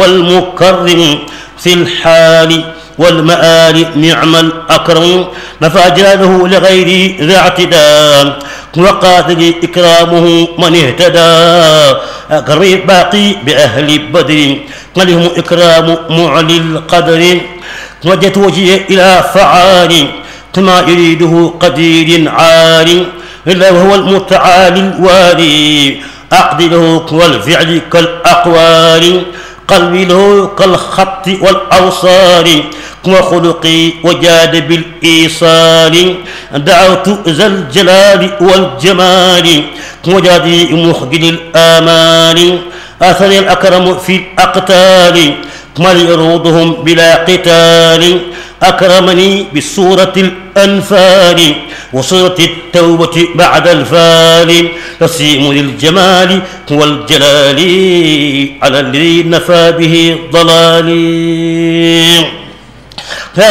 والمكرم في الحال والمآل نعم الأكرم نفى جلاله لغير ذا اعتداء وقاتل إكرامه من اهتدى أكرم الباقي بأهل بدر ولهم إكرام معلي القدر وجهت وجهي إلى فعال كما يريده قدير عال إلا وهو المتعالي الوالي أعدله والفعل كالأقوال قلبي له كالخط والأوصال وخلقي وجاد بالإيصال دعوت ذا الجلال والجمال وجادي مخجل الآمال آثني الأكرم في الأقتال من يروضهم بلا قتال أكرمني بسورة الأنفال وسورة التوبة بعد الفال تسيم للجمال والجلال على الذي نفى به ضلالي.